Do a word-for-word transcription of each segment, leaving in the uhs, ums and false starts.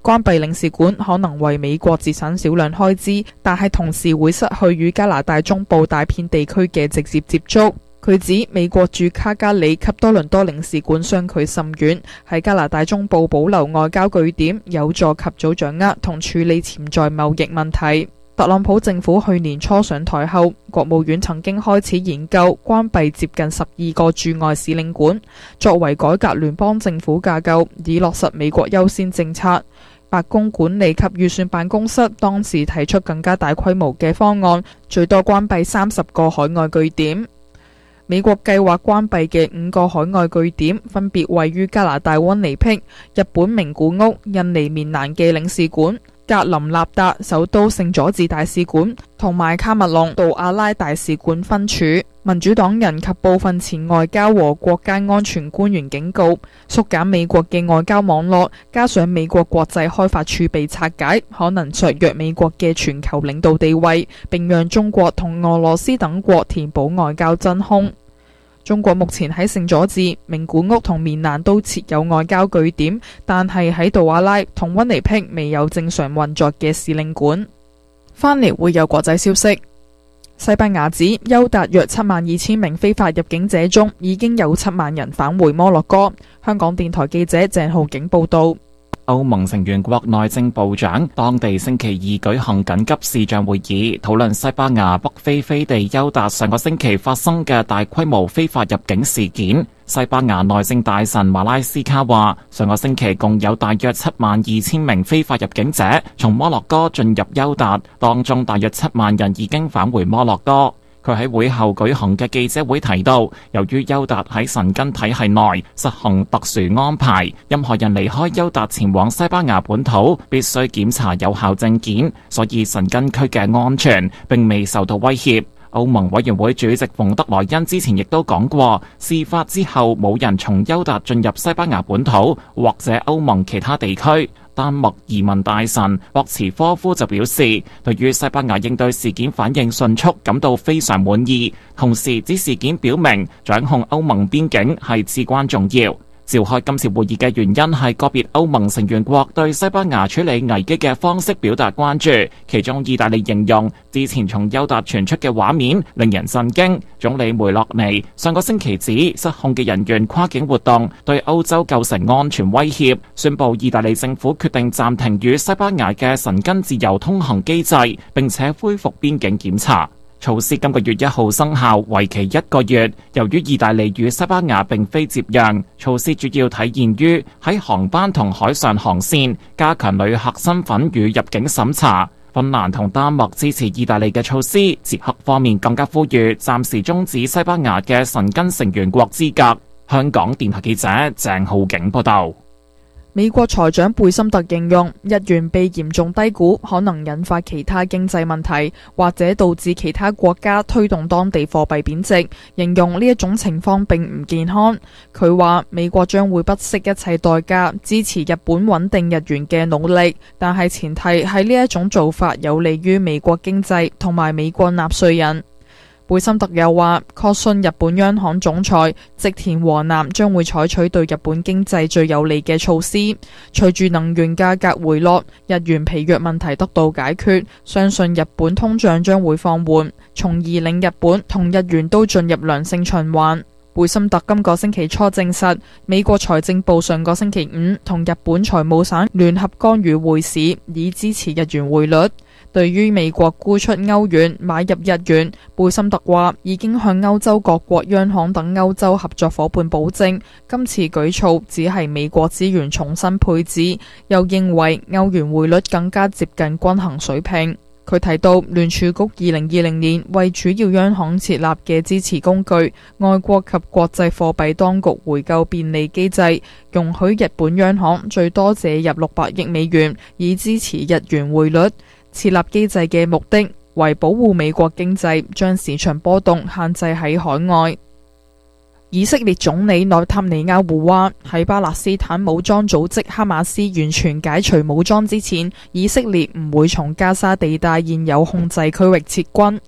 關閉領事館可能為美國節省少量開支，但係同時會失去與加拿大中部大片地區嘅直接接觸。佢指美國駐卡加里及多倫多領事館相距甚遠，喺加拿大中部保留外交據點，有助及早掌握同處理潛在貿易問題。特朗普政府去年初上台後，國務院曾經開始研究關閉接近十二個駐外使領館，作為改革聯邦政府架構，以落實美國優先政策。白宮管理及預算辦公室當時提出更加大規模嘅方案，最多關閉三十個海外據點。美國計劃關閉嘅五個海外據點分別位於加拿大溫尼碧、日本名古屋、印尼棉蘭嘅領事館、格林納達首都聖佐治大使館同埋卡麥隆杜阿拉大使館分處。民主黨人及部分前外交和國家安全官員警告，縮減美國嘅外交網絡，加上美國國際開發儲備拆解，可能削弱美國嘅全球領導地位，並讓中國同俄羅斯等國填補外交真空。中國目前喺聖佐治、名古屋同棉蘭都設有外交據點，但係喺杜阿拉同溫尼碧未有正常運作嘅使領館。翻嚟會有國際消息。西班牙指休達約七萬二千名非法入境者中，已經有七萬人返回摩洛哥。香港電台記者鄭浩景報道。 歐盟成員國內政部長當地星期二舉行緊急視像會議，討論西班牙北非飛地休達上個星期發生嘅大規模非法入境事件。西班牙內政大臣馬拉斯卡話，上個星期共有大約七萬二千名非法入境者從摩洛哥進入休達，當中大約七萬人已經返回摩洛哥。佢喺會後舉行嘅記者會提到，由於休達喺申根體系內實行特殊安排，任何人離開休達前往西班牙本土必須檢查有效證件，所以申根區嘅安全並未受到威脅。歐盟委員會主席馮德萊恩之前亦都講過，事發之後冇人從休達進入西班牙本土或者歐盟其他地區。丹麥移民大臣博茨科夫就表示，對於西班牙應對事件反應迅速感到非常滿意，同時指事件表明掌控歐盟邊境係至關重要。召開今次會議嘅原因係個別歐盟成員國對西班牙處理危機嘅方式表達關注，其中意大利形容之前從休達傳出嘅畫面令人震驚。總理梅洛尼上個星期指失控嘅人員跨境活動對歐洲構成安全威脅，宣布意大利政府決定暫停與西班牙嘅申根自由通行機制，並且恢復邊境檢查。措施今個月一號生效，為期一個月。由於意大利與西班牙並非接壤，措施主要體現於喺航班同海上航線加強旅客身份與入境審查。芬蘭同丹麥支持意大利嘅措施，捷克方面更加呼籲暫時終止西班牙嘅申根成員國資格。香港電台記者鄭浩景報道。 美國財長貝森特形容，日元被嚴重低估，可能引發其他經濟問題，或者導致其他國家推動當地貨幣貶值，形容呢一種情況並唔健康。佢話美國將會不惜一切代價支持日本穩定日元嘅努力，但係前提係呢一種做法有利於美國經濟同埋美國納稅人。貝森特又話，確信日本央行總裁植田和男將會採取對日本經濟最有利嘅措施。隨住能源價格回落，日元疲弱問題得到解決，相信日本通脹將會放緩，從而令日本同日元都進入良性循環。貝森特今個星期初證實，美國財政部上個星期五同日本財務省聯合干預匯市，以支持日元匯率。對於美國沽出歐元買入日元，貝森特話已經向歐洲各國央行等歐洲合作夥伴保證，今次舉措只係美國資源重新配置，又認為歐元匯率更加接近均衡水平。佢提到聯儲局二零二零年為主要央行設立嘅支持工具外國及國際貨幣當局回購便利機制，容許日本央行最多借入六百億美元以支持日元匯率。設立機制嘅目的為保護美國經濟，將市場波動限制喺海外。以色列總理內塔尼亞胡話，喺巴勒斯坦武裝組織哈馬斯完全解除武裝之前，以色列唔會從加沙地帶現有控制區域撤軍。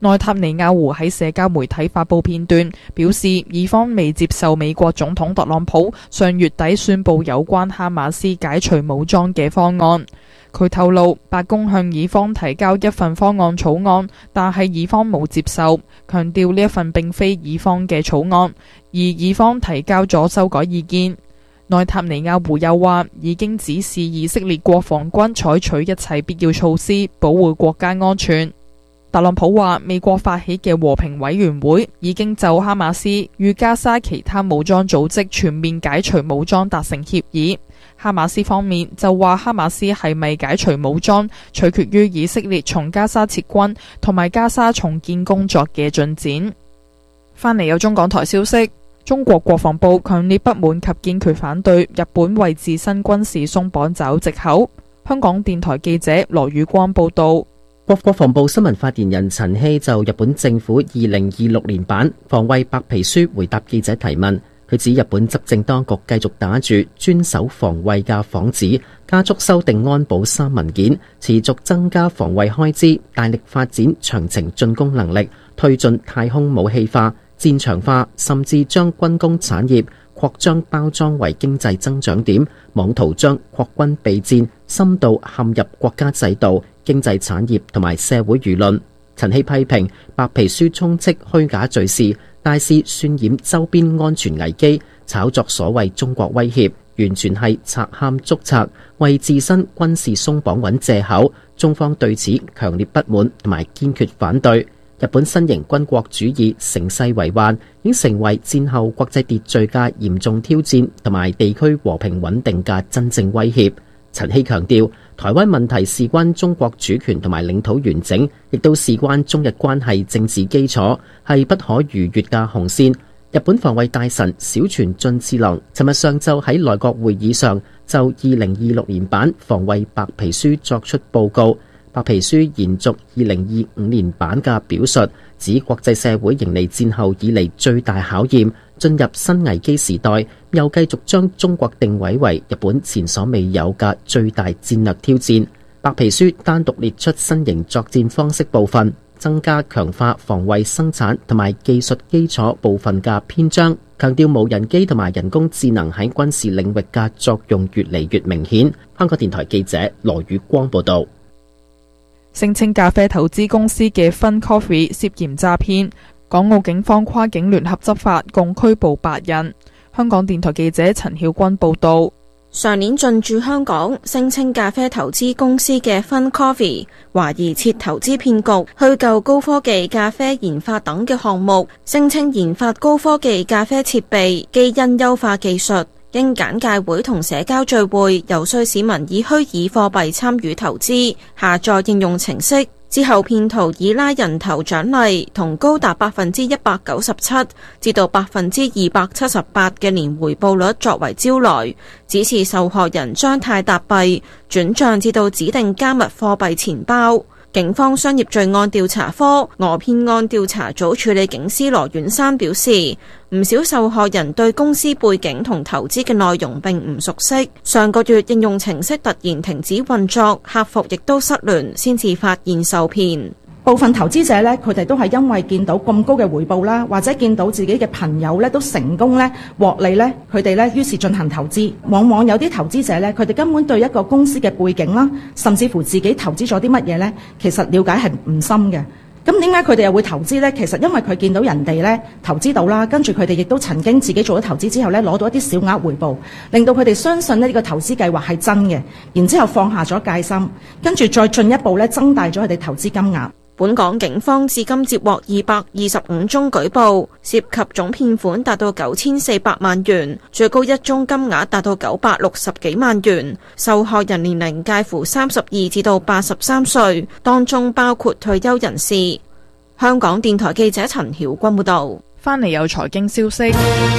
內塔尼亞胡喺社交媒體發布片段，表示以方未接受美國總統特朗普上月底宣布有關哈馬斯解除武裝嘅方案。佢透露，白宮向以方提交一份方案草案，但係以方冇接受，強調呢一份並非以方嘅草案，而以方提交咗修改意見。內塔尼亞胡又話，已經指示以色列國防軍採取一切必要措施，保護國家安全。特朗普話，美國發起嘅和平委員會已經就哈馬斯與加沙其他武裝組織全面解除武裝達成協議。哈馬斯方面就話，哈馬斯係咪解除武裝，取決於以色列從加沙撤軍同埋加沙重建工作嘅進展。翻嚟有中港台消息，中國國防部強烈不滿及堅決反對日本為自身軍事鬆綁找藉口。香港電台記者羅宇光報道。 國國防部新聞發言人陳希就日本政府二零二六年版防衛白皮書回答記者提問。佢指日本執政當局繼續打住專守防衛嘅幌子，加速修訂安保三文件，持續增加防衛開支，大力發展長程進攻能力，推進太空武器化、戰場化，甚至將軍工產業擴張包裝為經濟增長點，妄圖將擴軍備戰深度陷入國家制度、經濟產業同埋社會輿論。陳希批評白皮書充斥虛假敘事，大肆渲染周邊安全危機，炒作所謂中國威脅，完全係賊喊捉賊，為自身軍事鬆綁揾藉口。中方對此強烈不滿同埋堅決反對。日本新型軍國主義乘勢為患，已經成為戰後國際秩序嘅嚴重挑戰，同埋地區和平穩定嘅真正威脅。陳希強調，台灣問題事關中國主權同埋領土完整，亦都事關中日關係政治基礎，係不可逾越嘅紅線。日本防衛大臣小泉進次郎尋日上晝喺內閣會議上就二零二六年版防衛白皮書作出報告。白皮書延續二零二五年版嘅表述，指國際社會迎嚟戰後以嚟最大考驗，進入新危機時代，又繼續將中國定位為日本前所未有嘅最大戰略挑戰。白皮書單獨列出新型作戰方式部分，增加強化防衛生產同埋技術基礎部分嘅篇章，強調無人機同埋人工智能喺軍事領域嘅作用越嚟越明顯。香港電台記者羅宇光報道。 聲稱咖啡投資公司嘅 Fun Coffee 涉嫌詐騙，港澳警方跨境聯合執法，共拘捕八人。香港電台記者陳曉君報道。 上年進駐香港，聲稱咖啡投資公司嘅 Fun Coffee 懷疑設投資騙局，虛構高科技咖啡研發等嘅項目，聲稱研發高科技咖啡設備、基因優化技術，經簡介會同社交聚會遊說市民以虛擬貨幣參與投資，下載應用程式之後，騙徒以拉人頭獎勵同高達百分之一百九十七至到百分之二百七十八嘅年回報率作為招來，指示受害人將泰達幣轉賬至到指定加密貨幣錢包。警方商業罪案調查科訛騙案調查組處理警司羅遠山表示，唔少受害人對公司背景同投資嘅內容並唔熟悉。上個月應用程式突然停止運作，客服亦都失聯，先至發現受騙。 部分投資者呢，佢哋都係因為見到咁高嘅回報啦，或者見到自己嘅朋友呢都成功呢獲利呢，佢哋呢於是進行投資。往往有啲投資者呢，佢哋根本對一個公司嘅背景啦，甚至乎自己投資咗啲乜嘢呢，其實了解係唔深嘅。咁點解佢哋又會投資呢？其實因為佢見到人哋呢投資到啦，跟住佢哋亦都曾經自己做咗投資之後呢，攞到一啲小額回報，令到佢哋相信呢呢個投資計劃係真嘅，然之後放下咗戒心，跟住再進一步呢增大咗佢哋投資金額。 本港警方至今接獲二百二十五宗舉報，涉及總騙款達到九千四百萬元，最高一宗金額達到九百六十幾萬元。受害人年齡介乎三十二至到八十三歲，當中包括退休人士。香港電台記者陳曉君報道。 翻嚟有財經消息，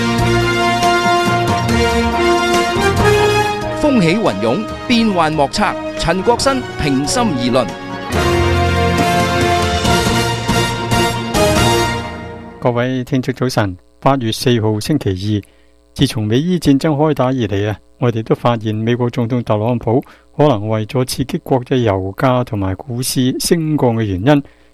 風起雲湧，變幻莫測。陳國新平心而論。 各位聽眾早晨，八月四號星期二，自從美伊戰爭開打以嚟啊，我哋都發現美國總統特朗普可能為咗刺激國際油價同埋股市升降嘅原因，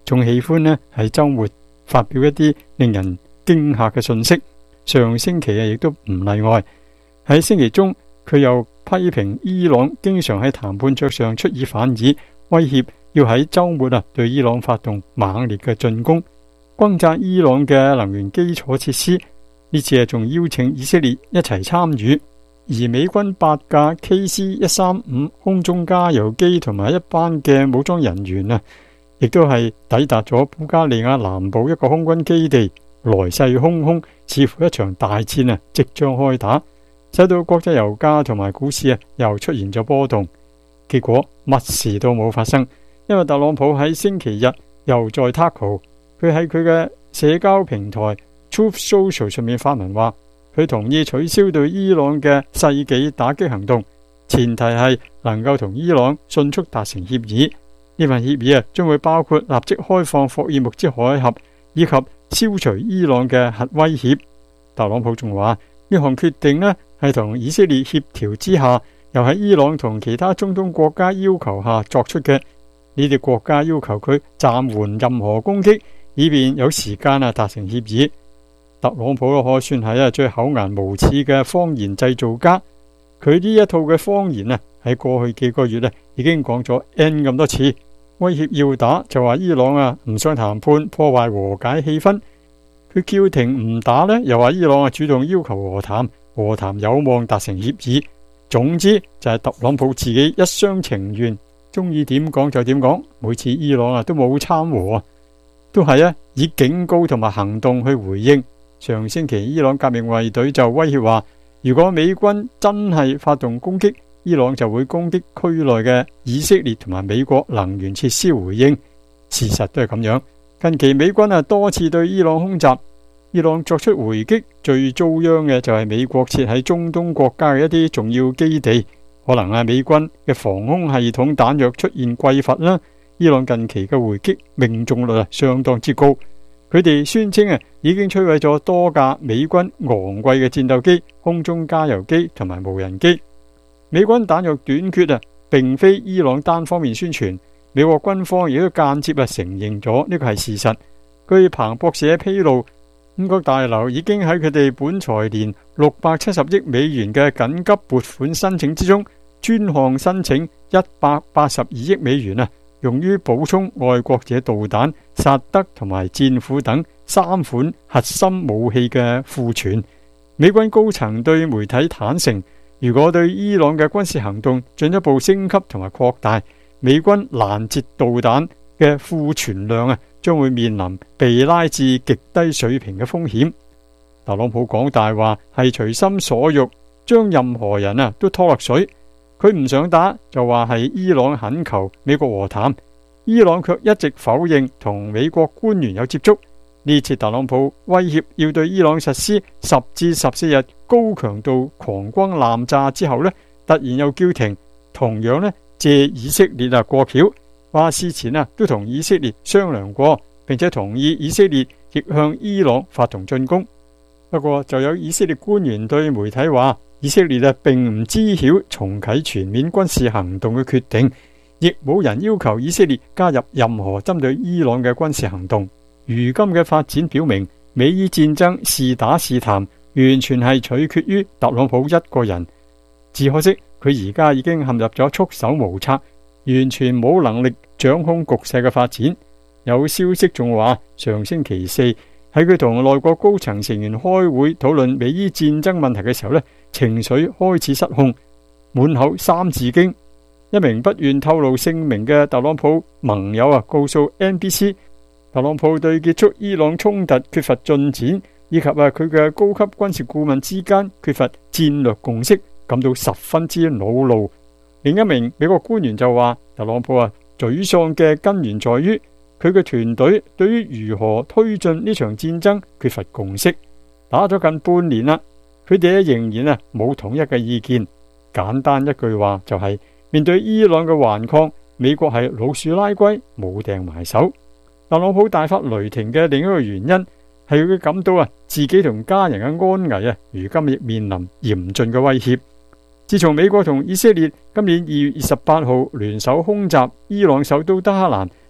仲喜歡呢喺週末發表一啲令人驚嚇嘅信息。上星期啊，亦都唔例外。喺星期中，佢又批評伊朗經常喺談判桌上出爾反爾，威脅要喺週末啊對伊朗發動猛烈嘅進攻，轟炸伊朗嘅能源基礎設施。呢次啊，仲邀請以色列一齊參與。而美軍八架 K C 一三五空中加油機同埋一班嘅武裝人員啊，亦都係抵達咗保加利亞南部一個空軍基地，來勢洶洶，似乎一場大戰啊即將開打，使到國際油價同埋股市啊又出現咗波動。結果乜事都冇發生，因為特朗普喺星期日又再 tackle， 佢喺佢嘅社交平台 Truth Social 上面發文話，佢同意取消對伊朗嘅世紀打擊行動，前提係能夠同伊朗迅速達成協議。呢份協議啊，將會包括立即開放霍爾木茲海峽，以及消除伊朗嘅核威脅。特朗普仲話，呢項決定呢係同以色列協調之下，又喺伊朗同其他中東國家要求下作出嘅。呢啲國家要求佢暫緩任何攻擊，以便有時間啊達成協議。特朗普都可算係啊最厚顏無恥嘅謊言製造家。佢呢一套嘅謊言啊，喺過去幾個月啊已經講咗 N 咁多次，威脅要打就話伊朗啊唔想談判，破壞和解氣氛。佢叫停唔打呢，又話伊朗啊主動要求和談，和談有望達成協議。總之就係特朗普自己一廂情願，中意點講就點講。每次伊朗啊都冇參和啊，都係啊以警告同埋行動去回應。上星期伊朗革命衛隊就威脅話，如果美軍真係發動攻擊，伊朗就會攻擊區內嘅以色列同埋美國能源設施回應。事實都係咁樣。近期美軍啊多次對伊朗空襲，伊朗作出回擊，最遭殃嘅就係美國設喺中東國家嘅一啲重要基地。可能啊美軍嘅防空系統彈藥出現匱乏啦。伊朗近期嘅回擊命中率啊相當之高。佢哋宣稱啊，已經摧毀咗多架美軍昂貴嘅戰鬥機、空中加油機同埋無人機。美軍彈藥短缺啊，並非伊朗單方面宣傳，美國軍方亦都間接啊承認咗呢個係事實。據彭博社披露，五角大樓已經喺佢哋本財年六百七十億美元嘅緊急撥款申請之中，專項申請一百八十二億美元啊，用於補充愛國者導彈、薩德同埋戰斧等三款核心武器嘅庫存。美軍高層對媒體坦誠，如果對伊朗嘅軍事行動進一步升級同埋擴大，美軍攔截導彈嘅庫存量啊，將會面臨被拉至極低水平嘅風險。特朗普講大話係隨心所欲，將任何人啊都拖落水。佢唔想打，就話係伊朗懇求美國和談，伊朗卻一直否認同美國官員有接觸。呢次特朗普威脅要對伊朗實施十至十四日高強度狂轟濫炸之後呢，突然又叫停，同樣呢借以色列啊過橋，話事前啊都同以色列商量過，並且同意以色列亦向伊朗發動進攻。不過就有以色列官員對媒體話，以色列啊並唔知曉重啟全面軍事行動嘅決定，亦冇人要求以色列加入任何針對伊朗嘅軍事行動。如今嘅發展表明，美伊戰爭是打是談，完全係取決於特朗普一個人。只可惜佢而家已經陷入咗束手無策，完全冇能力掌控局勢嘅發展。有消息仲話，上星期四喺佢同內閣高層成員開會討論美伊戰爭問題嘅時候呢，情緒開始失控，滿口三字經。一名不願透露姓名嘅特朗普盟友啊，告訴 N B C， 特朗普對結束伊朗衝突缺乏進展，以及啊佢嘅高級軍事顧問之間缺乏戰略共識，感到十分之惱怒。另一名美國官員就話，特朗普啊沮喪嘅根源在於佢嘅團隊對於如何推進呢場戰爭缺乏共識。打咗近半年啦，佢哋仍然啊冇統一嘅意見。簡單一句話就係、是，面對伊朗嘅頑抗，美國係老鼠拉龜，冇掟埋手。特朗普大發雷霆嘅另一個原因係佢感到啊自己同家人嘅安危啊，如今亦面臨嚴峻嘅威脅。自從美國同以色列今年二月二十八號聯手空襲伊朗首都德黑蘭，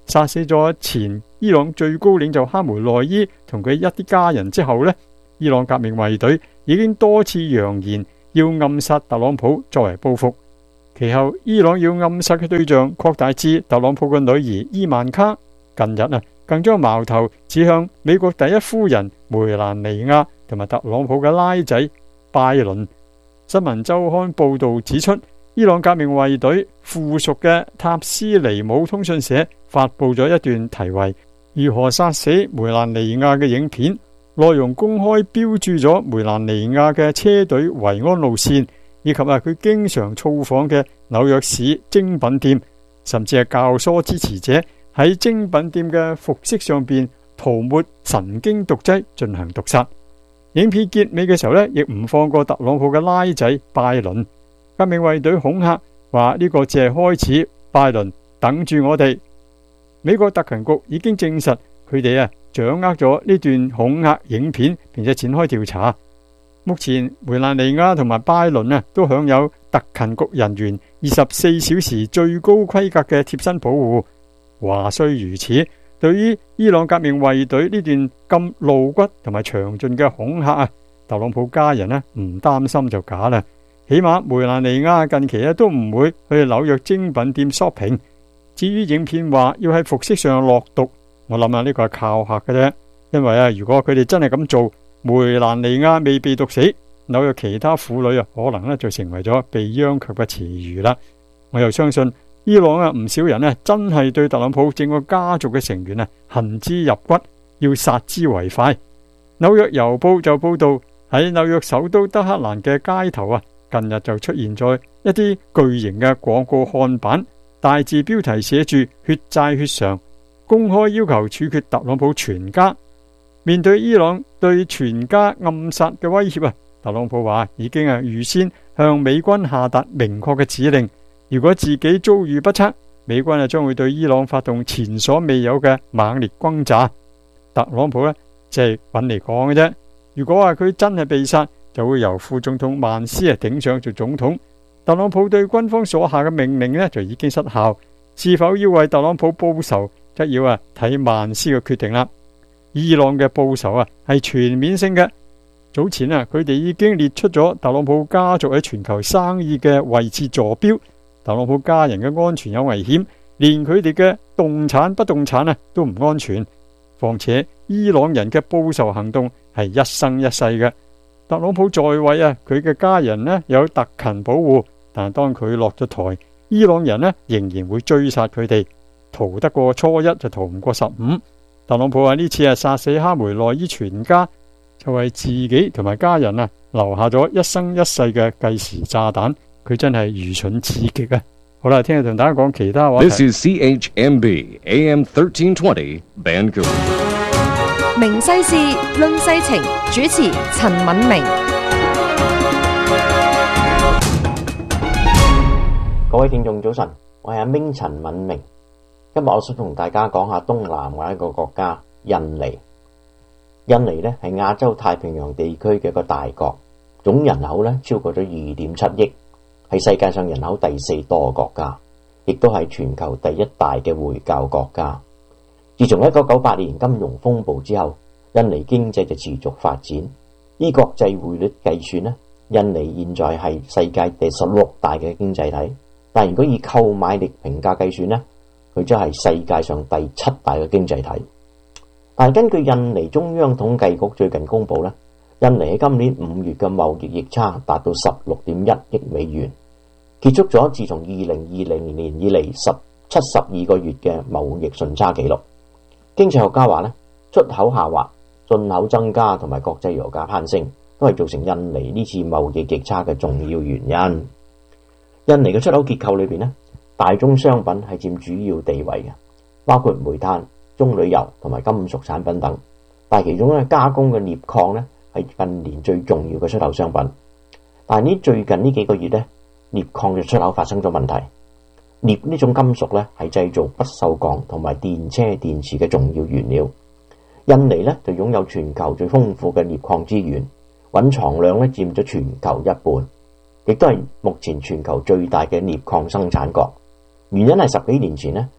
殺死咗前伊朗最高領袖哈梅內伊同佢一啲家人之後呢，伊朗革命衛隊已經多次揚言要暗殺特朗普作為報復。其後伊朗要暗殺嘅對象擴大至特朗普嘅女兒伊曼卡。近日啊，更將矛頭指向美國第一夫人梅蘭妮亞同埋特朗普嘅拉仔拜倫。新聞週刊報導指出，伊朗革命衛隊附屬嘅塔斯尼姆通訊社發佈咗一段題為《如何殺死梅蘭妮亞》嘅影片，內容公開標注咗梅蘭妮亞嘅車隊維安路線，以及啊佢經常造訪嘅紐約市精品店，甚至係教唆支持者喺精品店嘅服飾上邊塗抹神經毒劑進行毒殺。影片結尾嘅時候呢，亦唔放過特朗普嘅拉仔拜倫。革命衛隊恐嚇話呢個只係開始，拜倫等住我哋。美國特勤局已經證實佢哋啊掌握咗呢段恐嚇影片，並且展開調查。目前梅蘭妮亞同埋拜倫啊都享有特勤局人員二十四小時最高規格嘅貼身保護。話雖如此，對於伊朗革命衛隊呢段咁露骨同埋詳盡嘅恐嚇啊，特朗普家人呢唔擔心就假啦。起碼梅蘭妮亞近期咧都唔會去紐約精品店 shopping。至於影片話要喺服飾上落毒，我諗下呢個係靠嚇嘅啫。因為啊，如果佢哋真係咁做，梅蘭妮亞未被毒死，紐約其他婦女啊可能咧就成為咗被殃及嘅詞語啦。我又相信伊朗啊唔少人咧真係對特朗普整個家族嘅成員啊恨之入骨，要殺之為快。紐約郵報就報道喺紐約首都德黑蘭嘅街頭啊，近日就出現咗一啲巨型嘅廣告看板，大字標題寫住血債血償，公開要求處決特朗普全家。面對伊朗對全家暗殺嘅威脅啊，特朗普話已經係預先向美軍下達明確嘅指令，如果自己遭遇不測，美軍啊將會對伊朗發動前所未有嘅猛烈轟炸。特朗普呢，即係揾嚟講嘅啫，如果話佢真係被殺，就會由副總統曼斯啊頂上做總統。特朗普對軍方所下嘅命令呢，就已經失效，是否要為特朗普報仇，則要啊睇曼斯嘅決定啦。伊朗嘅報仇啊係全面性嘅。早前啊，佢哋已經列出咗特朗普家族喺全球生意嘅位置坐標，特朗普家人嘅安全有危險，連佢哋嘅動產不動產啊都唔安全。況且伊朗人嘅報仇行動係一生一世嘅。特朗普在位啊，佢嘅家人呢有特勤保護，但係當佢落咗台，伊朗人呢仍然會追殺佢哋，逃得過初一就逃唔過十五。特朗普話呢次啊殺死哈梅內伊全家，就為自己同埋家人啊留下咗一生一世嘅計時炸彈。佢真係愚蠢至極啊！好啦，聽日同大家講其他話題。 This is C H M B A M thirteen twenty Vancouver。 明世事論世情，主持陳敏明。 各位聽眾早晨，我係阿明陳敏明。今日我想同大家講下東南亞一個國家印尼。印尼呢係亞洲太平洋地區嘅一個大國，總人口呢超過咗二點七億，係世界上人口第四多嘅國家，亦都係全球第一大嘅回教國家。自從一九九八年金融風暴之後，印尼經濟就持續發展。依國際匯率計算呢，印尼現在係世界第十六大嘅經濟體，但如果以購買力評價計算呢，佢將係世界上第七大嘅經濟體。但係根據印尼中央統計局最近公布呢，印尼喺今年五月嘅貿易逆差達到十六點一億美元，結束咗自從二零二零年以嚟十七十二個月嘅貿易順差紀錄。經濟學家話呢，出口下滑、進口增加同埋國際油價攀升，都係造成印尼呢次貿易逆差嘅重要原因。印尼嘅出口結構裏邊呢，大宗商品係佔主要地位嘅，包括煤炭、棕櫚油同埋金屬產品等。但係其中咧加工嘅鎳礦呢，係近年最重要嘅出口商品。但係呢最近呢幾個月呢，鎳礦嘅出口發生咗問題。鎳呢種金屬咧係製造不鏽鋼同埋電車電池嘅重要原料。印尼咧就擁有全球最豐富嘅鎳礦資源，蘊藏量咧佔咗全球一半，亦都係目前全球最大嘅鎳礦生產國。原因係十幾年前呢，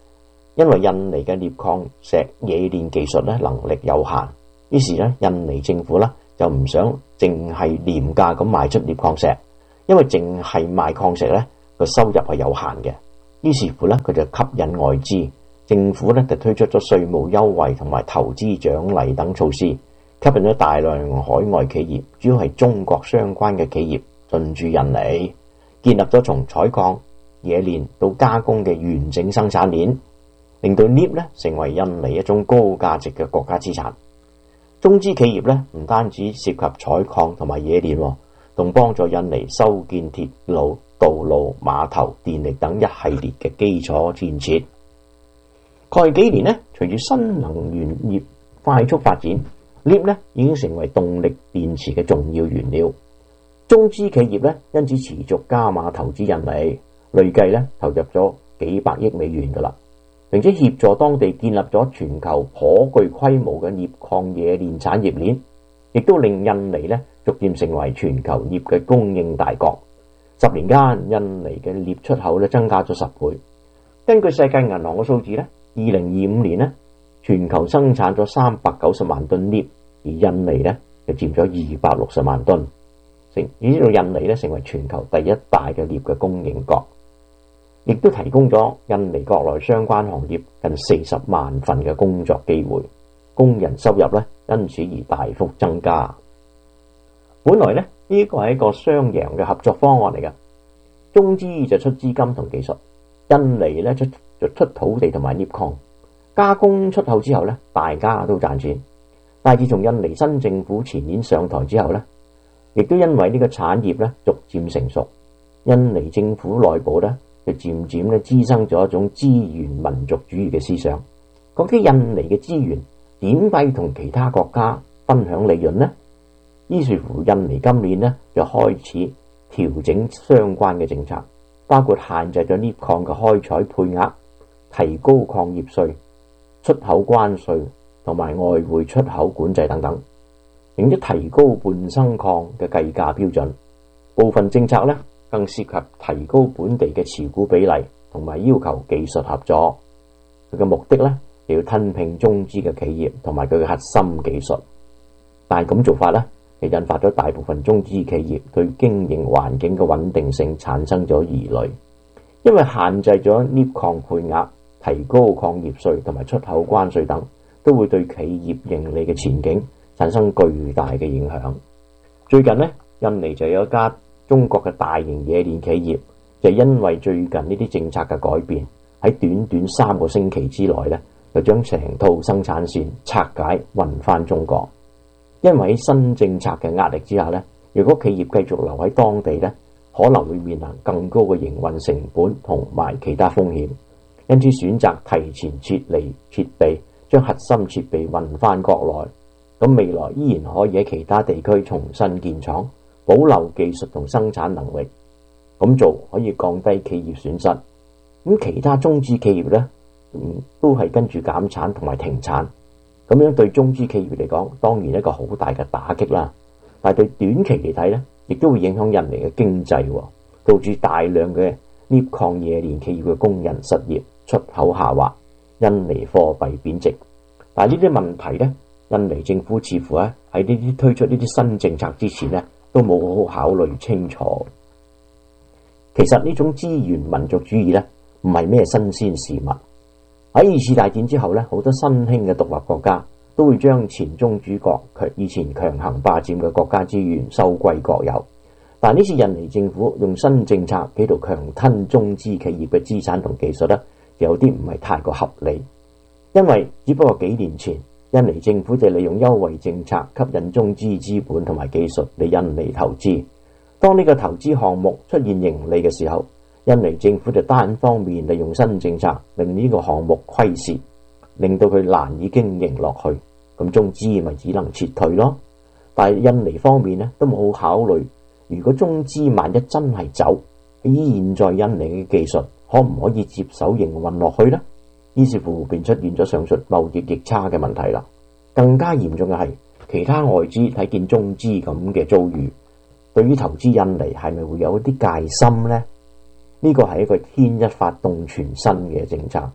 因為印尼嘅鎳礦石冶煉技術咧能力有限，於是咧印尼政府咧就唔想淨係廉價咁賣出鎳礦石，因為淨係賣礦石咧個收入係有限嘅。於是乎咧佢就吸引外資，政府咧就推出咗稅務優惠同埋投資獎勵等措施，吸引咗大量海外企業，主要係中國相關嘅企業進駐印尼，建立咗從採礦、冶煉到加工嘅完整生產鏈，令到鎳咧成為印尼一種高價值嘅國家資產。中資企業咧唔單止涉及採礦同埋冶煉，仲幫助印尼修建鐵路、道路、碼頭、電力等一系列嘅基礎建設。過去幾年咧，隨住新能源業快速發展，鎳咧已經成為動力電池嘅重要原料。中資企業咧因此持續加碼投資印尼，累計咧投入咗幾百億美元噶啦，並且協助當地建立咗全球頗具規模嘅鎳礦冶煉產業鏈，亦都令印尼咧逐漸成為全球鎳嘅供應大國。十年間，印尼嘅鎳出口咧增加咗十倍。根據世界銀行嘅數字咧，二零二五年咧全球生產咗三百九十萬噸鎳，而印尼咧就佔咗二百六十萬噸。成，呢度印尼咧成為全球第一大嘅鎳嘅供應國，亦都提供咗印尼國內相關行業近四十萬份嘅工作機會，工人收入咧因此而大幅增加。本來咧呢個係一個雙贏嘅合作方案嚟嘅，中資就出資金同技術，印尼咧出就出土地同埋鎳礦，加工出口之後咧大家都賺錢。但係自從印尼新政府前年上台之後咧，亦都因為呢個產業咧逐漸成熟，印尼政府內部咧就漸漸咧滋生咗一種資源民族主義嘅思想。嗰啲印尼嘅資源點解同其他國家分享利潤呢？於是乎，印尼今年咧就開始調整相關嘅政策，包括限制咗鎳礦嘅開採配額，提高礦業稅、出口關稅同埋外匯出口管制等等，並且提高半生礦嘅計價標準。部分政策咧更涉及提高本地嘅持股比例，同埋要求技術合作。佢嘅目的咧就要吞併中資嘅企業同埋佢嘅核心技術。但係咁做法咧，就引發咗大部分中資企業對經營環境嘅穩定性產生咗疑慮，因為限制咗鎳礦配額、提高礦業稅同埋出口關稅等，都會對企業盈利嘅前景產生巨大嘅影響。最近呢，印尼就有一家中國嘅大型冶煉企業，就因為最近呢啲政策嘅改變，喺短短三個星期之內呢，就將成套生產線拆解運返中國。因為喺新政策嘅壓力之下呢，如果企業繼續留喺當地呢，可能會面臨更高嘅營運成本同埋其他風險，因此選擇提前撤離設備，將核心設備運返國內。咁未來依然可以喺其他地區重新建廠，保留技術同生產能力。咁做可以降低企業損失。咁其他中資企業呢，嗯，都係跟住減產同埋停產。咁樣對中資企業嚟講，當然一個好大嘅打擊啦。但係對短期嚟睇咧，亦都會影響印尼嘅經濟，導致大量嘅鎳礦冶煉企業嘅工人失業、出口下滑、印尼貨幣貶值。但係呢啲問題咧，印尼政府似乎咧喺呢啲推出呢啲新政策之前咧，都冇好好考慮清楚。其實呢種資源民族主義咧，唔係咩新鮮事物。喺二次大戰之後咧，好多新興嘅獨立國家都會將前宗主國以前強行霸佔嘅國家資源收歸國有。但呢次印尼政府用新政策企圖強吞中資企業嘅資產同技術咧，就有啲唔係太過合理。因為只不過幾年前，印尼政府就利用優惠政策吸引中資資本同埋技術嚟印尼投資。當呢個投資項目出現盈利嘅時候，印尼政府就單方面利用新政策令呢個項目虧蝕，令到佢難以經營落去，咁中資咪只能撤退咯。但係印尼方面咧都冇好考慮，如果中資萬一真係走，以現在印尼嘅技術可唔可以接手營運落去呢？於是乎便出現咗上述貿易逆差嘅問題啦。更加嚴重嘅係，其他外資睇見中資咁嘅遭遇，對於投資印尼係咪會有一啲戒心呢？呢個係一個牽一髮動全身嘅政策，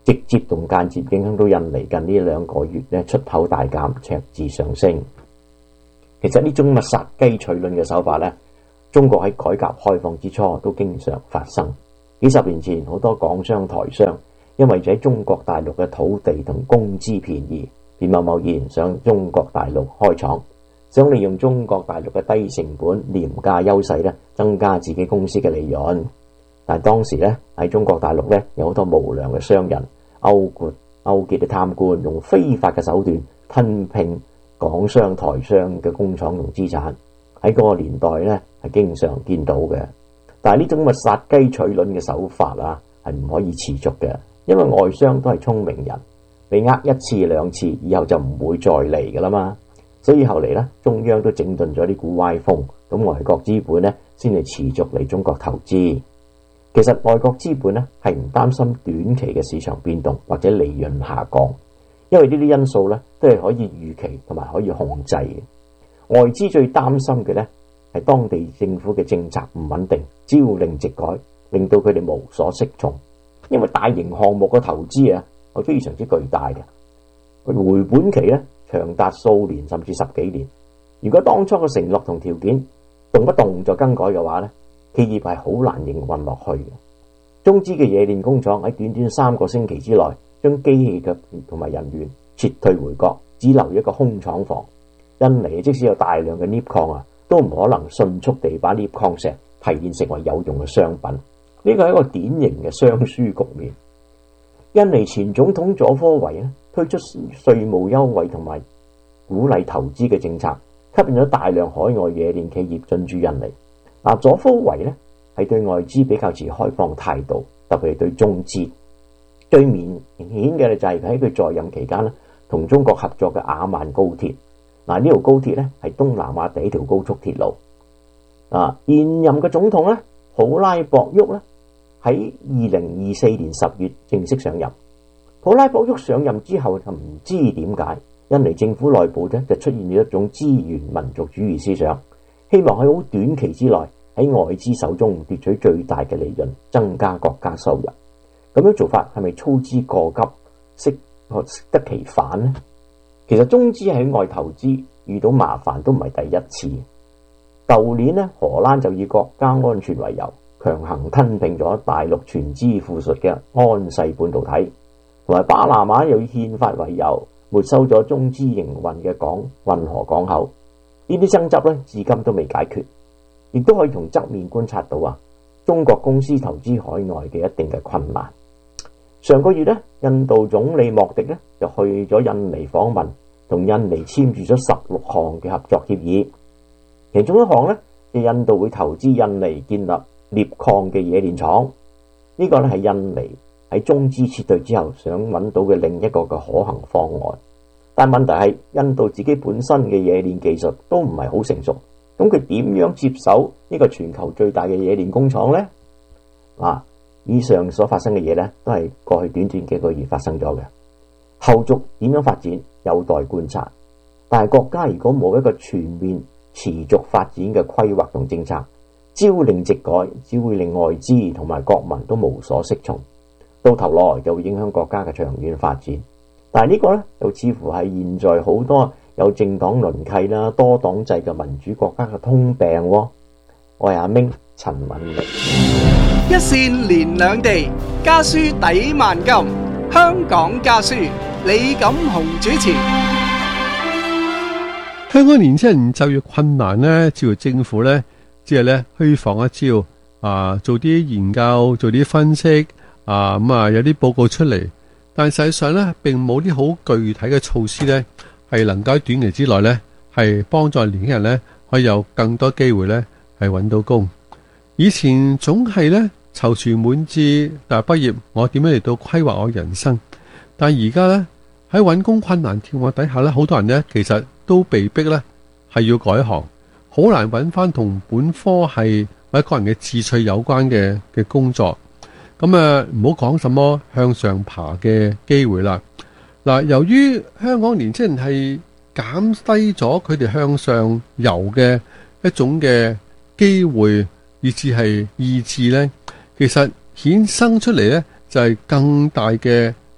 直接同間接影響到印尼近呢兩個月咧出口大減，赤字上升。其實呢種咁嘅殺雞取卵嘅手法咧，中國喺改革開放之初都經常發生。幾十年前，好多港商台商因為喺中國大陸嘅土地同工資便宜，便貿貿然上中國大陸開廠，想利用中國大陸嘅低成本廉價優勢咧，增加自己公司嘅利潤。但係當時咧喺中國大陸咧有好多無良嘅商人勾結勾結嘅貪官，用非法嘅手段吞併港商台商嘅工廠同資產。喺嗰個年代咧係經常見到嘅。但係呢種嘅殺雞取卵嘅手法啊，係唔可以持續嘅，因為外商都係聰明人，被呃一次兩次，以後就唔會再嚟噶啦嘛。所以後嚟咧，中央都整頓咗呢股歪風，咁外國資本咧先係持續嚟中國投資。其實外國資本咧係唔擔心短期嘅市場變動或者利潤下降，因為呢啲因素咧都係可以預期同埋可以控制嘅。外資最擔心嘅咧係當地政府嘅政策唔穩定，朝令夕改，令到佢哋無所適從。因為大型項目嘅投資啊係非常之巨大嘅，回本期咧長達數年甚至十幾年。如果當初嘅承諾同條件動不動就更改嘅話咧，企業係好難營運落去嘅。中資嘅冶煉工廠喺短短三個星期之內，將機器嘅同埋人員撤退回國，只留一個空廠房。印尼即使有大量嘅鎳礦啊，都唔可能迅速地把鎳礦石提煉成為有用嘅商品。呢個係一個典型嘅雙輸局面。印尼前總統佐科維咧推出稅務優惠同埋鼓勵投資嘅政策，吸引咗大量海外冶煉企業進駐印尼。嗱，佐科維咧係對外資比較持開放態度，特別係對中資。最明顯嘅就係喺佢在任期間咧，同中國合作嘅雅萬高鐵。嗱，呢條高鐵咧係東南亞第一條高速鐵路。啊，現任嘅總統咧普拉博沃咧喺二零二四年十月正式上任。普拉博沃上任之後就唔知點解，印尼政府內部咧就出現咗一種資源民族主義思想，希望喺好短期之內喺外資手中奪取最大嘅利潤，增加國家收入。咁樣做法係咪操之過急，適適得其反呢？其實中資喺外投資遇到麻煩都唔係第一次。舊年呢，荷蘭就以國家安全為由，強行吞併咗大陸全資附屬嘅安世半導體，同埋巴拿馬又以憲法為由，沒收咗中資營運嘅港運河港口。呢啲爭執咧，至今都未解決，亦都可以從側面觀察到啊，中國公司投資海外嘅一定嘅困難。上個月咧，印度總理莫迪咧就去咗印尼訪問，同印尼簽署咗十六項嘅合作協議。其中一項咧，就印度會投資印尼建立鎳礦嘅冶煉廠。呢個咧係印尼喺中資撤退之後想揾到嘅另一個嘅可行方案。但問題係印度自己本身嘅冶煉技術都唔係好成熟，咁佢點樣接手呢個全球最大嘅冶煉工廠呢？啊，以上所發生嘅嘢咧，都係過去短短幾個月發生咗嘅，後續點樣發展有待觀察。但係國家如果冇一個全面持續發展嘅規劃同政策，朝令夕改，只會令外資同埋國民都無所適從，到頭來就會影響國家嘅長遠發展。但係呢個咧，又似乎係現在好多有政黨輪替啦、多黨制嘅民主國家嘅通病喎。我係阿明陳敏力。 一線連兩地，家書抵萬金。香港家書，李錦雄主持。 香港年輕人就業困難呢，只要政府呢，只係咧虛放一招啊，做啲研究，做啲分析啊，咁啊有啲報告出嚟，但實際上呢，並冇啲好具體嘅措施呢，係能夠喺短期之內呢，係幫助年輕人呢，可以有更多機會呢，係揾到工。以前總係呢，躊躇滿志，大學畢業我點樣嚟到規劃我人生？但係而家呢，喺揾工困難情況底下呢，好多人呢，其實都被逼呢，係要改行，好難揾翻同本科系或者個人嘅志趣有關嘅嘅工作。咁啊，唔好講什麼向上爬嘅機會啦。嗱，由於香港年輕人係減低咗佢哋向上游嘅一種嘅機會，以至係意志呢，其實衍生出嚟呢，就係更大嘅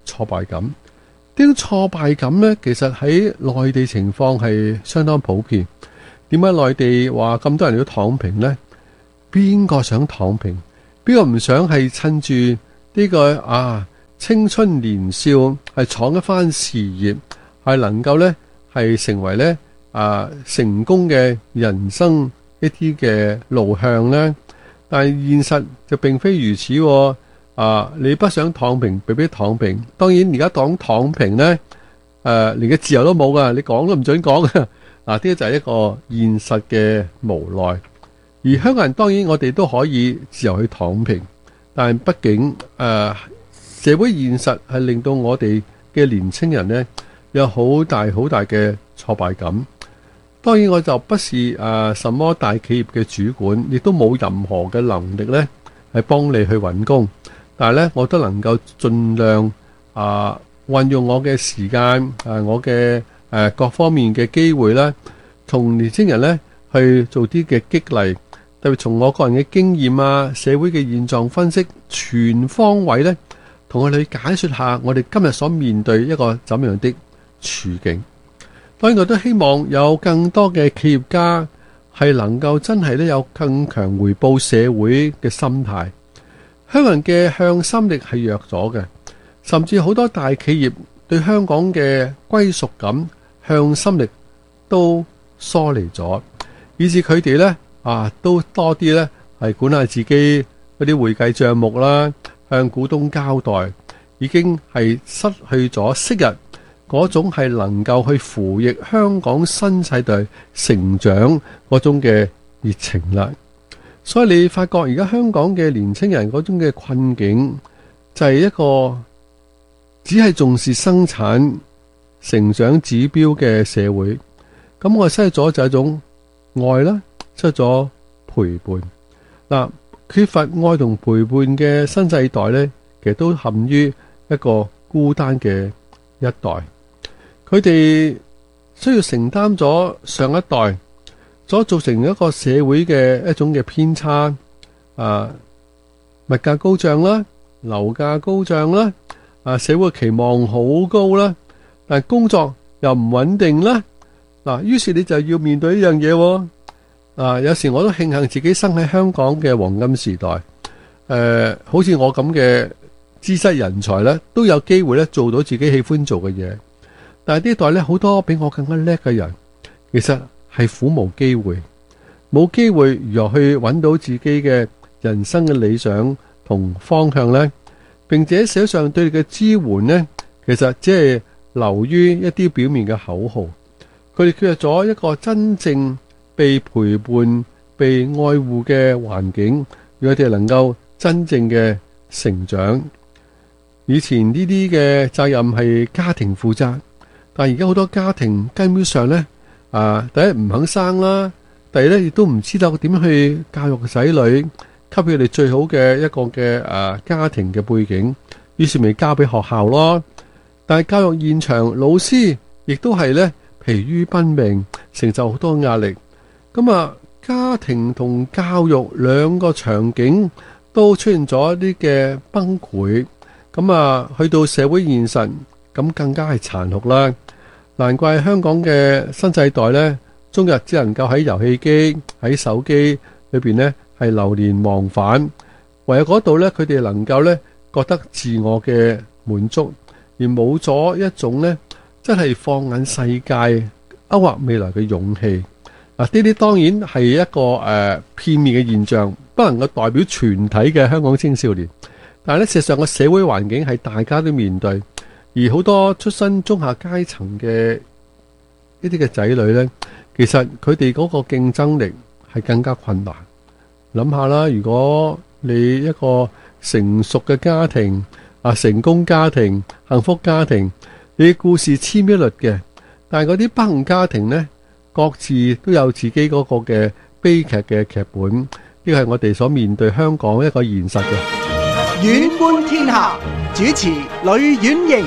挫敗感。呢種挫敗感呢，其實喺內地情況係相當普遍。點解內地話咁多人要躺平呢？邊個想躺平？邊個唔想係趁住呢個啊青春年少係闖一番事業，係能夠呢係成為呢啊成功嘅人生一啲嘅路向呢？但係現實就並非如此喎。啊，你不想躺平，被逼躺平。當然而家講躺平呢，誒、呃、連個自由都冇噶，你講都唔准講噶。嗱，呢個就係一個現實嘅無奈。而香港人當然我哋都可以自由去躺平，但係畢竟誒、呃、社會現實係令到我哋嘅年青人呢有好大好大嘅挫敗感。當然我就不是誒、呃、什麼大企業嘅主管，亦都冇任何嘅能力呢係幫你去揾工。但係咧，我都能夠盡量啊運用我嘅時間，誒、啊、我嘅誒、啊、各方面嘅機會咧，同年青人咧去做啲嘅激勵，特別從我個人嘅經驗啊、社會嘅現狀分析，全方位咧同我哋解說下我哋今日所面對一個怎樣的處境。當然我都希望有更多嘅企業家係能夠真係咧有更強回報社會嘅心態。香港人嘅向心力係弱咗嘅，甚至好多大企業對香港嘅歸屬感、向心力都疏離咗，以致佢哋呢啊都多啲呢係管下自己嗰啲會計帳目啦，向股東交代，已經係失去咗昔日嗰種係能夠去扶植香港新世代成長嗰種嘅熱情啦。所以你發覺而家香港嘅年青人嗰種嘅困境，就係一個只係重視生產成長指標嘅社會。咁我失咗就係一種愛啦，失咗陪伴。嗱，缺乏愛同陪伴嘅新世代呢，其實都陷於一個孤單嘅一代。佢哋需要承擔咗上一代所造成一個社會嘅一種嘅偏差，啊，物價高漲啦，樓價高漲啦，啊，社會期望好高啦，但工作又唔穩定啦，嗱，於是你就要面對呢樣嘢，啊，有時我都慶幸自己生喺香港嘅黃金時代，誒，好似我咁嘅資質人才咧，都有機會咧做到自己喜歡做嘅嘢，但係呢代咧好多比我更加叻嘅人，其實係苦無機會，冇機會如何去揾到自己嘅人生嘅理想同方向呢？並且社會上對你嘅支援呢，其實只係流於一啲表面嘅口號。佢哋缺少咗一個真正被陪伴、被愛護嘅環境，讓佢哋能夠真正嘅成長。以前呢啲嘅責任係家庭負責，但而家好多家庭根本上呢。啊！第一唔肯生啦，第二咧亦都唔知道點去教育仔女，給佢哋最好嘅一個嘅誒、啊、家庭嘅背景，於是咪交俾學校咯。但係教育現場老師亦都係咧疲於奔命，承受好多壓力。咁啊，家庭同教育兩個場景都出現咗一啲嘅崩潰。咁啊，去到社會現實，咁更加係殘酷啦。難怪香港嘅新世代呢，終日只能夠喺遊戲機、喺手機裏邊呢係流連忘返，唯有嗰度呢，佢哋能夠呢覺得自我嘅滿足，而冇咗一種呢真係放眼世界、勾畫未來嘅勇氣。嗱，呢啲當然係一個誒、呃、片面嘅現象，不能夠代表全體嘅香港青少年。但係呢，事實上個社會環境係大家都面對。而好多出身中下階層嘅呢啲嘅仔女呢，其實佢哋嗰個競爭力係更加困難。諗下啦，如果你一個成熟嘅家庭啊，成功家庭、幸福家庭，你故事千篇一律嘅，但係嗰啲不幸家庭呢，各自都有自己嗰個嘅悲劇嘅劇本。呢個係我哋所面對香港一個現實嘅。 遠觀天下，主持呂婉瑩。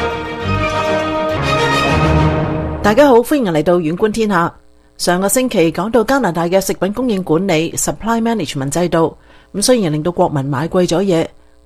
大家好，歡迎嚟到遠觀天下。上個星期講到加拿大嘅食品供應管理 supply management 制度，咁雖然令到國民買貴咗嘢，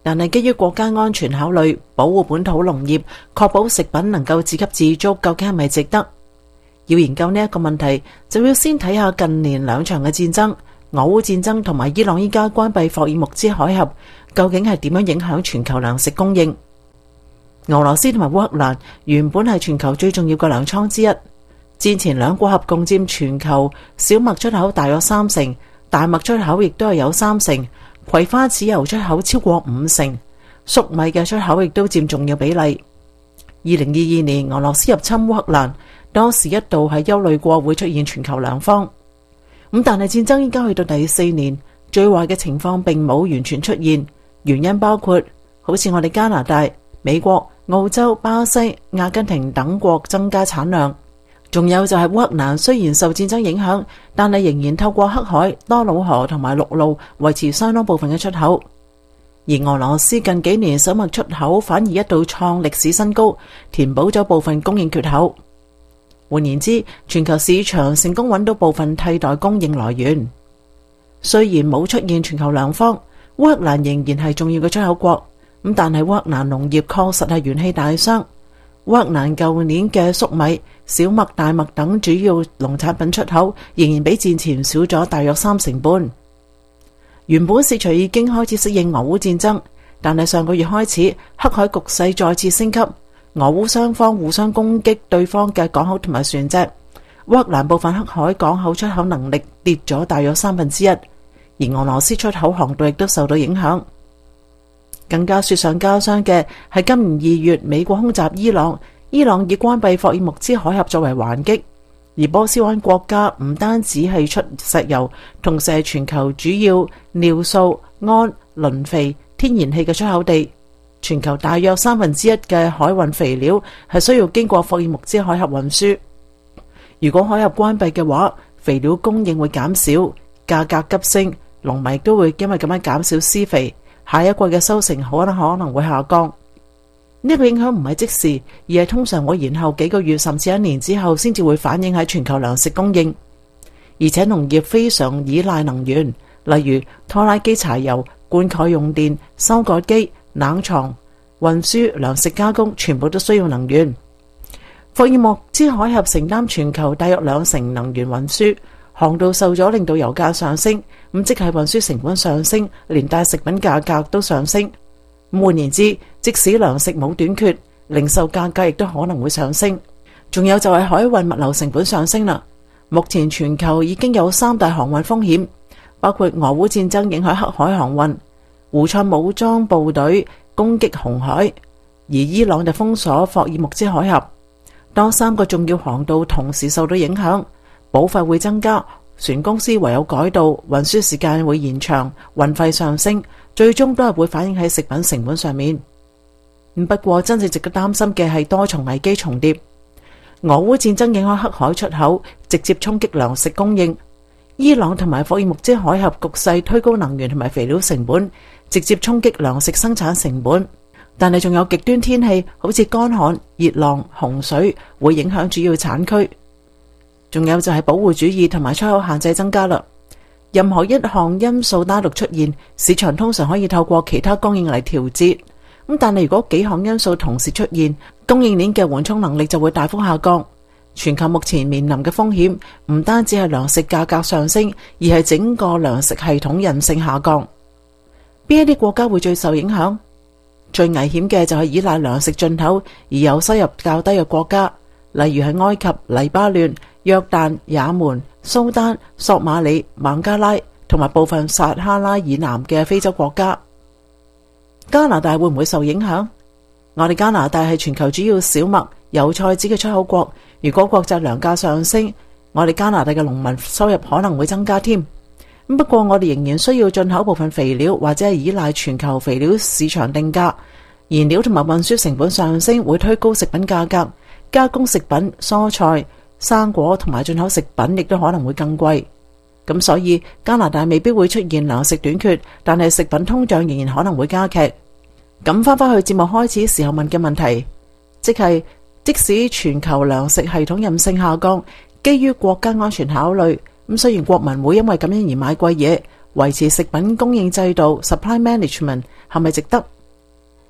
但係基於國家安全考慮，保護本土農業，確保食品能夠自給自足，究竟係咪值得？要研究呢一個問題，就要先睇下近年兩場嘅戰爭，俄烏戰爭同埋伊朗依家關閉霍爾木茲海峽，究竟係點樣影響全球糧食供應？俄羅斯同埋烏克蘭原本係全球最重要嘅糧倉之一，戰前兩國合共佔全球小麥出口大約三成，大麥出口亦都係有三成，葵花籽油出口超過五成，粟米嘅出口亦都佔重要比例。二零二二年俄羅斯入侵烏克蘭，當時一度係憂慮過會出現全球糧荒，咁但係戰爭依家去到第四年，最壞嘅情況並冇完全出現，原因包括好似我哋加拿大、美國、澳洲、巴西、阿根廷等國增加產量，仲有就係烏克蘭雖然受戰爭影響，但係仍然透過黑海、多瑙河同埋陸路維持相當部分嘅出口。而俄羅斯近幾年小麥出口反而一度創歷史新高，填補咗部分供應缺口。換言之，全球市場成功揾到部分替代供應來源。雖然冇出現全球糧荒，烏克蘭仍然係重要嘅出口國。咁但係烏克蘭農業確實係元氣大傷。烏克蘭舊年嘅粟米、小麥、大麥等主要農產品出口仍然比戰前少咗大約三成半。原本市場已經開始適應俄烏戰爭，但係上個月開始，黑海局勢再次升級，俄烏雙方互相攻擊對方嘅港口同埋船隻。烏克蘭部分黑海港口出口能力跌咗大約三分之一，而俄羅斯出口航道亦都受到影響。更加雪上加霜嘅係今年二月美國空襲伊朗，伊朗以關閉霍爾木茲海峽作為還擊，而波斯灣國家唔單止係出石油，同時係全球主要尿素、氨、磷肥、天然氣嘅出口地。全球大約三分之一嘅海運肥料係需要經過霍爾木茲海峽運輸。如果海峽關閉嘅話，肥料供應會減少，價格急升，農民都會因為咁樣減少施肥。下一季嘅收成可能可能會下降，呢個影響唔係即時，而係通常會延後幾個月甚至一年之後先至會反映喺全球糧食供應。而且農業非常依賴能源，例如拖拉機柴油、灌溉用電、收割機、冷藏、運輸、糧食加工，全部都需要能源。霍爾木茲海峽承擔全球大約兩成能源運輸，航道受咗令到油價上升，咁即係運輸成本上升，連帶食品價格都上升。咁換言之，即使糧食冇短缺，零售價格亦都可能會上升。仲有就係海運物流成本上升啦。目前全球已經有三大航運風險，包括俄烏戰爭影響黑海航運、胡塞武裝部隊攻擊紅海，而伊朗就封鎖霍爾木茲海峽。當三個重要航道同時受到影響，保費會增加，船公司唯有改道，運輸時間會延長，運費上升，最終都係會反映喺食品成本上面。不過真正值得擔心嘅係多重危機重疊。俄烏戰爭影響黑海出口，直接衝擊糧食供應；伊朗同埋霍爾木茲海峽局勢推高能源同埋肥料成本，直接衝擊糧食生產成本。但係仲有極端天氣，好似乾旱、熱浪、洪水，會影響主要產區。仲有就係保護主義同埋出口限制增加啦。任何一項因素單獨出現，市場通常可以透過其他供應嚟調節。咁但係如果幾項因素同時出現，供應鏈嘅緩衝能力就會大幅下降。全球目前面臨嘅風險唔單止係糧食價格上升，而係整個糧食系統韌性下降。邊一啲國家會最受影響？最危險嘅就係依賴糧食進口而有收入較低嘅國家，例如係埃及、黎巴嫩、約旦、也門、蘇丹、索馬里、孟加拉同埋部分撒哈拉以南嘅非洲國家。加拿大會唔會受影響？我哋加拿大係全球主要小麥、油菜籽嘅出口國，如果國際糧價上升，我哋加拿大嘅農民收入可能會增加添。不過我哋仍然需要進口部分肥料，或者係依賴全球肥料市場定價。燃料同埋運輸成本上升會推高食品價格，加工食品、蔬菜、生果同埋進口食品亦都可能會更貴。咁所以加拿大未必會出現糧食短缺，但係食品通脹仍然可能會加劇。咁翻返去節目開始時候問嘅問題，即係即使全球糧食系統韌性下降，基於國家安全考慮，咁雖然國民會因為咁樣而買貴嘢，維持食品供應制度 supply management 係咪值得？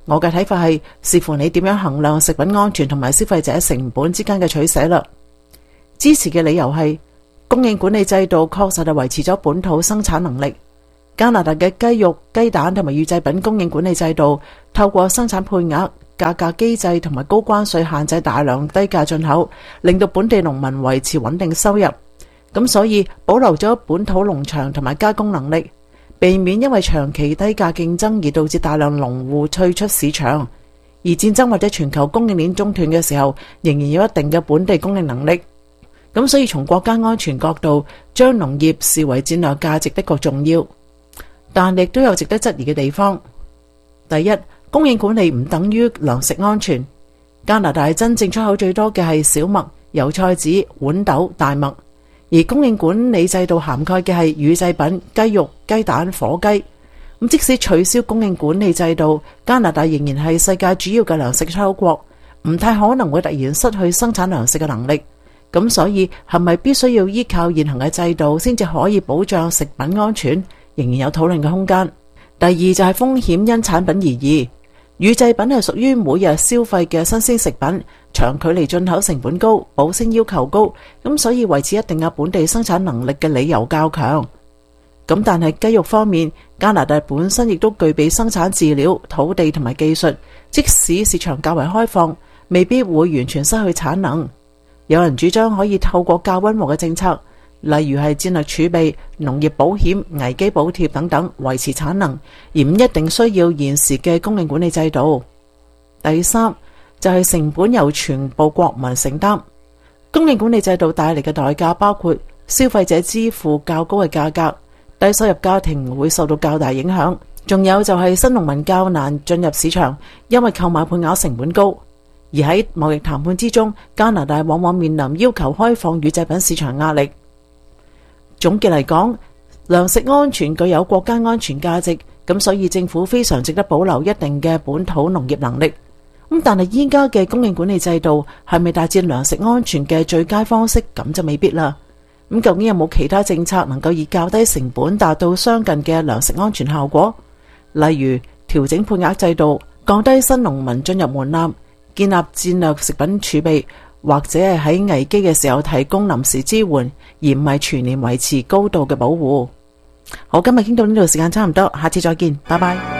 我嘅睇法係視乎你點樣衡量食品安全同埋消費者成本之間嘅取捨啦。支持嘅理由係供應管理制度確實係維持咗本土生產能力。加拿大嘅雞肉、雞蛋同埋乳製品供應管理制度，透過生產配額、價格機制同埋高關稅限制大量低價進口，令到本地農民維持穩定收入。咁所以保留咗本土農場同埋加工能力，避免因為長期低價競爭而導致大量農戶退出市場。而戰爭或者全球供應鏈中斷嘅時候，仍然有一定嘅本地供應能力。咁所以從國家安全角度，將農業視為戰略價值的確重要。但亦都有值得質疑嘅地方。第一，供應管理唔等於糧食安全。加拿大真正出口最多嘅係小麥、油菜籽、豌豆、大麥，而供應管理制度涵蓋嘅係乳製品、雞肉、雞蛋、火雞。咁即使取消供應管理制度，加拿大仍然係世界主要嘅糧食出口國，唔太可能會突然失去生產糧食嘅能力。咁所以係咪必須要依靠現行嘅制度先至可以保障食品安全？仍然有討論嘅空間。第二就係風險因產品而異，乳製品係屬於每日消費嘅新鮮食品，長距離進口成本高，保鮮要求高，咁所以維持一定嘅本地生產能力嘅理由較強。咁但係雞肉方面，加拿大本身亦都具備生產飼料、土地同埋技術，即使市場較為開放，未必會完全失去產能。有人主張可以透過較溫和嘅政策，例如係戰略儲備、農業保險、危機補貼等等維持產能，而唔一定需要現時嘅供應管理制度。第三就係成本由全部國民承擔，供應管理制度帶嚟嘅代價包括消費者支付較高嘅價格，低收入家庭會受到較大影響，仲有就係新農民較難進入市場，因為購買配額成本高。而喺貿易談判之中，加拿大往往面臨要求開放乳製品市場壓力。總結嚟講，糧食安全具有國家安全價值，咁所以政府非常值得保留一定嘅本土農業能力。咁但係依家嘅供應管理制度係咪大戰糧食安全嘅最佳方式？咁就未必啦。咁究竟有冇其他政策能夠以較低成本達到相近嘅糧食安全效果？例如調整配額制度，降低新農民進入門檻，建立戰略食品儲備，或者係喺危機嘅時候提供臨時支援，而唔係全年維持高度嘅保護。好，今日傾到呢度，時間差唔多，下次再見，拜拜。